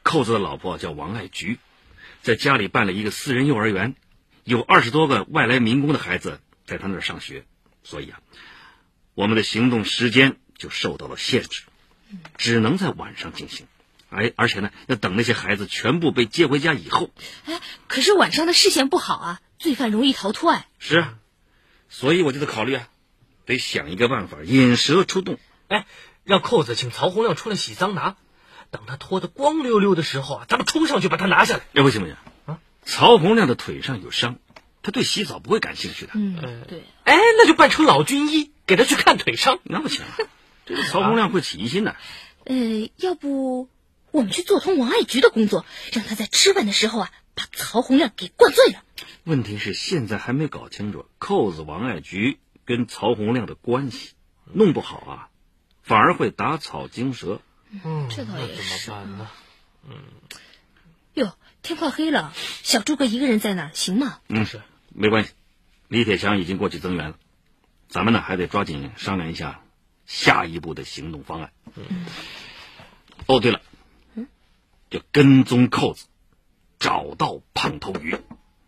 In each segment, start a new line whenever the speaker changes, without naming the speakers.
扣子的老婆叫王爱菊，在家里办了一个私人幼儿园，有20多个外来民工的孩子在他那儿上学，所以我们的行动时间就受到了限制，只能在晚上进行。而且呢，要等那些孩子全部被接回家以后。
可是晚上的视线不好啊，罪犯容易逃脱。
是啊，所以我就得考虑得想一个办法引蛇出洞。
让扣子请曹洪亮出来洗桑拿，等他脱得光溜溜的时候咱们冲上去把他拿下来。
不行，曹洪亮的腿上有伤，他对洗澡不会感兴趣的。
对。
那就扮成老军医，给他去看腿伤。
那不行，这个曹洪亮会起疑心的。
要不我们去做通王爱菊的工作，让他在吃饭的时候把曹洪亮给灌醉了。
问题是现在还没搞清楚扣子王爱菊跟曹洪亮的关系，弄不好反而会打草惊蛇。
这倒也是。
怎么办呢？
哟，天快黑了，小诸葛一个人在哪行吗？
是，没关系，李铁强已经过去增援了，咱们呢还得抓紧商量一下下一步的行动方案。对了，就跟踪扣子，找到胖头鱼。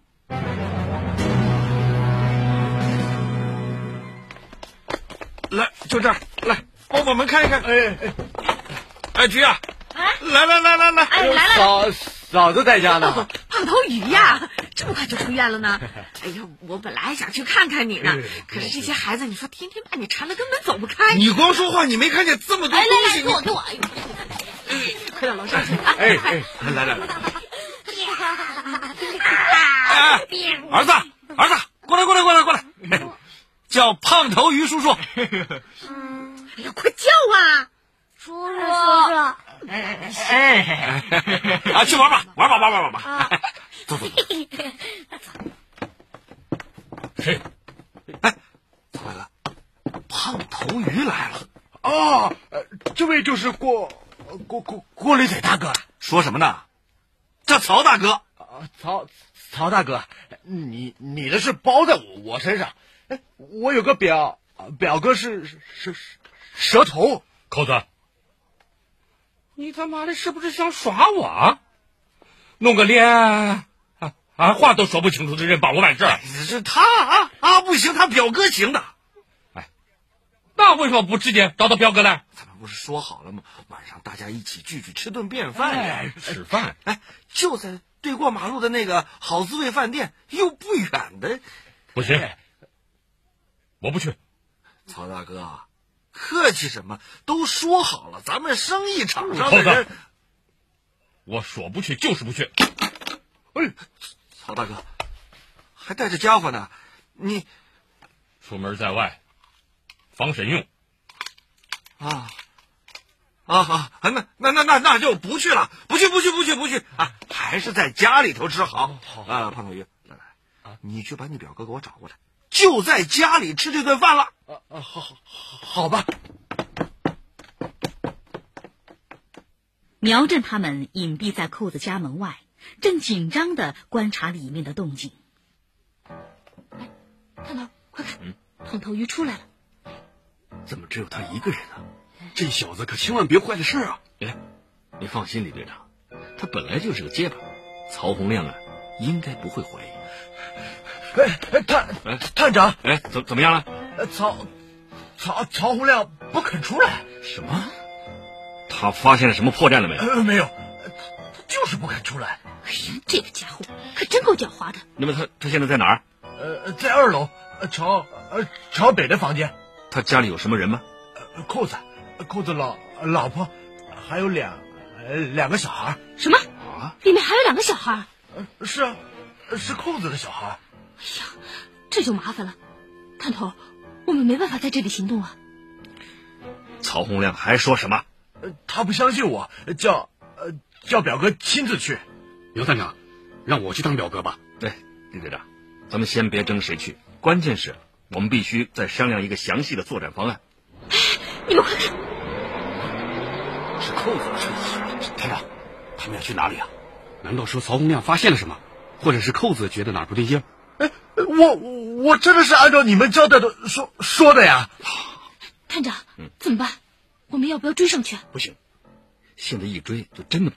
来，就这儿，来，帮我们看一看。爱菊来，
来，嫂子在家呢。
胖头鱼呀，这么快就出院了呢？哎呀，我本来还想去看看你呢，可是这些孩子，你说天天把你缠得根本走不开。
你光说话，你没看见这么多东西？
来，给我！快到楼上去！
来，儿子，过来，叫胖头鱼叔叔。
哎呀，快叫啊！
叔叔。
去玩吧。走。谁？怎么了？胖头鱼来了。
这位就是郭雷嘴大哥。
说什么呢？叫曹大哥。
曹大哥，你的事包在我身上。我有个表哥是蛇头。
扣子，你他妈的是不是想耍我？弄个连话都说不清楚的人帮我办事儿？是他不行，他表哥行的。那为什么不直接找到表哥来？咱们不是说好了吗？晚上大家一起聚吃顿便饭。吃饭？就在对过马路的那个好滋味饭店，又不远的。不行，我不去。曹大哥，客气什么？都说好了，咱们生意场上的人。我说不去就是不去。曹大哥，还带着家伙呢，你出门在外，防身用。那就不去了，不去还是在家里头吃好。胖头鱼，来，你去把你表哥给我找过来，就在家里吃这顿饭了。
好吧。
苗振他们隐蔽在扣子家门外，正紧张地观察里面的动静。
探头，快看，胖头鱼出来了。
怎么只有他一个人啊？
这小子可千万别坏了事啊！
你放心，李队长，他本来就是个结巴，曹洪亮应该不会怀疑。
探长，
怎么样了？
曹洪亮不肯出来。
什么？他发现了什么破绽了没有？
没有，他就是不肯出来。
这个家伙可真够狡猾的。
那么他现在在哪儿？
在2楼，朝北的房间。
他家里有什么人吗？
扣子老婆，还有两个小孩。
什么？里面还有2个小孩？
是啊，是扣子的小孩。
哎呀，这就麻烦了。探头，我们没办法在这里行动啊。
曹洪亮还说什么？
他不相信我，叫表哥亲自去。
刘探长，让我去当表哥吧。
对，李队长，咱们先别争谁去，关键是我们必须再商量一个详细的作战方案。
你们快看，
是扣子的声音。探长，他们要去哪里啊？难道说曹洪亮发现了什么，或者是扣子觉得哪儿不对劲？
我真的是按照你们交代的说的呀。
探长，怎么办？我们要不要追上去？
不行，现在一追就真的